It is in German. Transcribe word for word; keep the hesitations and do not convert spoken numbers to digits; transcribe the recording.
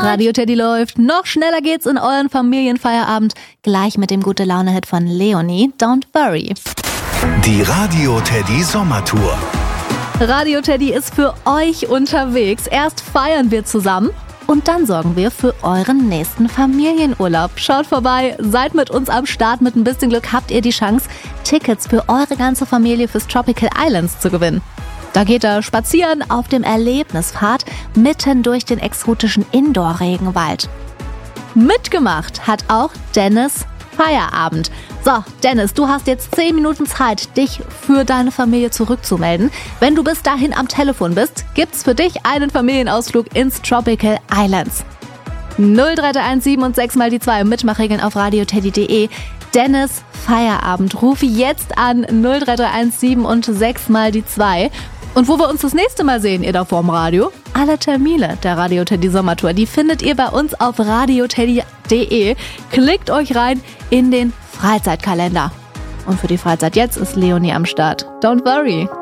Radio Teddy läuft. Noch schneller geht's in euren Familienfeierabend. Gleich mit dem Gute-Laune-Hit von Leonie, Don't Worry. Die Radio Teddy Sommertour. Radio Teddy ist für euch unterwegs. Erst feiern wir zusammen und dann sorgen wir für euren nächsten Familienurlaub. Schaut vorbei, seid mit uns am Start. Mit ein bisschen Glück habt ihr die Chance, Tickets für eure ganze Familie fürs Tropical Islands zu gewinnen. Da geht er spazieren auf dem Erlebnispfad mitten durch den exotischen Indoor-Regenwald. Mitgemacht hat auch Dennis Feierabend. So, Dennis, du hast jetzt zehn Minuten Zeit, dich für deine Familie zurückzumelden. Wenn du bis dahin am Telefon bist, gibt's für dich einen Familienausflug ins Tropical Islands. null drei drei eins sieben und sechs mal die zwei. Mitmachregeln auf radioteddy punkt de. Dennis Feierabend. Rufe jetzt an null drei drei eins sieben und sechs mal die zwei. Und wo wir uns das nächste Mal sehen, ihr da vorm Radio? Alle Termine der Radio Teddy Sommertour, die findet ihr bei uns auf radioteddy punkt de. Klickt euch rein in den Freizeitkalender. Und für die Freizeit jetzt ist Leonie am Start. Don't worry.